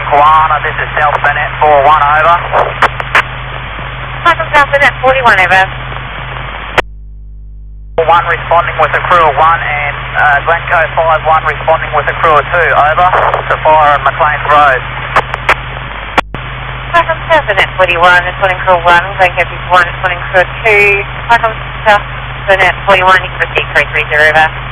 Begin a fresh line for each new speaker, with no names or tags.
Koala, this is South Burnett 41, over.
Welcome South Burnett 41, over.
1 responding with a crew of 1 and Glencoe 51 responding with a crew of 2, over. To fire on McLean's Road.
Welcome South Burnett 41, responding crew 1, Glencoe 51, responding crew 2. Welcome South Burnett 41, you can proceed 330, over.